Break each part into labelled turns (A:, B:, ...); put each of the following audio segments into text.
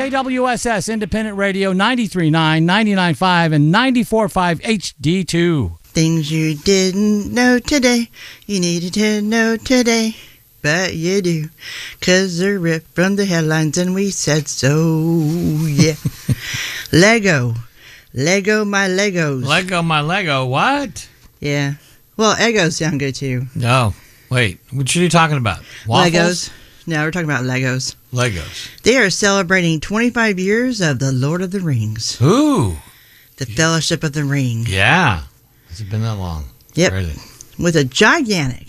A: KWSS Independent Radio 93.9, 99.5, and 94.5 HD2.
B: Things you didn't know today, you needed to know today. But you do, 'cause they're ripped from the headlines and we said so, yeah. Lego my Legos.
A: Lego my Lego, what?
B: Yeah. Well, Eggos sound good too.
A: No. Wait, what are you talking about? Waffles?
B: Legos. No, we're talking about Legos.
A: Legos.
B: They are celebrating 25 years of The Lord of the Rings.
A: Ooh.
B: The Fellowship of the Ring.
A: Yeah. Has it been that long?
B: Yep.
A: Crazy.
B: With a gigantic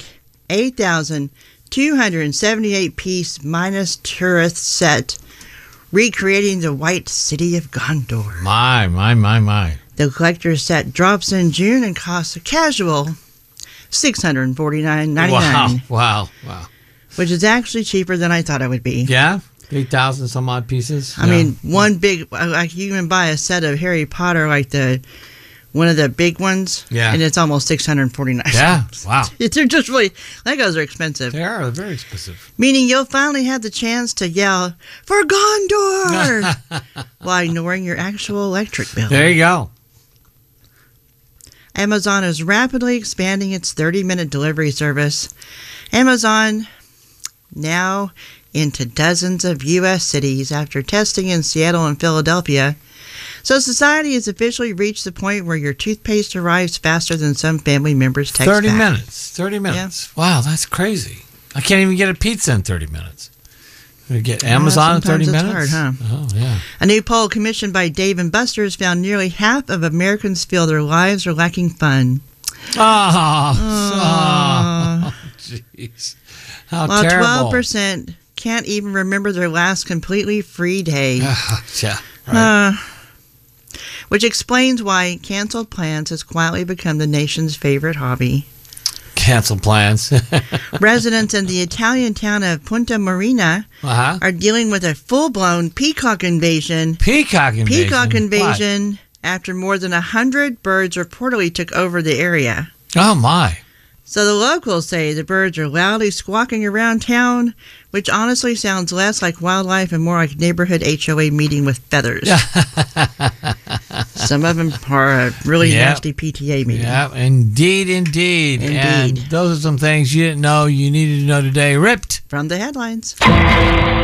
B: 8,278-piece Minas Tirith set recreating the White City of Gondor.
A: My.
B: The collector's set drops in June and costs a casual $649.99.
A: Wow.
B: Which is actually cheaper than I thought it would be.
A: Yeah? 8,000 some odd pieces?
B: I mean, one big, like you can buy a set of Harry Potter, like one of the big ones, and it's almost $649.
A: Yeah, wow.
B: They're just really, Legos are expensive.
A: They're very expensive.
B: Meaning you'll finally have the chance to yell, "For Gondor!" while ignoring your actual electric bill.
A: There you go.
B: Amazon is rapidly expanding its 30-minute delivery service. Amazon now into dozens of U.S. cities after testing in Seattle and Philadelphia. So society has officially reached the point where your toothpaste arrives faster than some family members text
A: 30
B: back.
A: minutes. 30 minutes. Yeah. Wow, that's crazy. I can't even get a pizza in 30 minutes. We get Amazon in 30 minutes?
B: Hard, huh?
A: Oh, yeah.
B: A new poll commissioned by Dave & Buster's found nearly half of Americans feel their lives are lacking fun.
A: Oh, jeez. How
B: While
A: terrible.
B: 12% can't even remember their last completely free day.
A: Yeah, right.
B: Which explains why canceled plans has quietly become the nation's favorite hobby.
A: Canceled plans.
B: Residents in the Italian town of Punta Marina are dealing with a full-blown peacock invasion.
A: Peacock
B: invasion what? After more than 100 birds reportedly took over the area.
A: Oh, my.
B: So the locals say the birds are loudly squawking around town, which honestly sounds less like wildlife and more like neighborhood HOA meeting with feathers. Some of them are a really nasty PTA meeting.
A: Yeah, indeed. And those are some things you didn't know you needed to know today. Ripped
B: from the headlines.